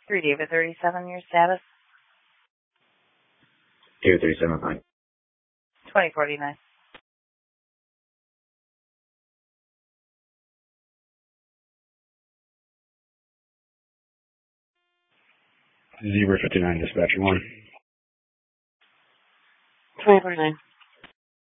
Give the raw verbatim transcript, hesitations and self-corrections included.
three David thirty-seven, your status? David thirty-seven, fine. twenty forty-nine. Zebra fifty-nine, dispatcher one. twenty forty-nine.